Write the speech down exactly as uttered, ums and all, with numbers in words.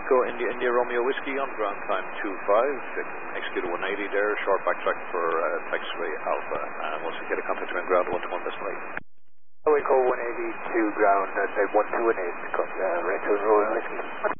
Echo India India Romeo Whiskey on ground time two five. Execute one eighty there, short backtrack for uh, taxiway Alpha. And once we get a contact to ground one to one decimal eight. We call one eighty to ground at one two one eight, uh, Rachel Royal Whiskey.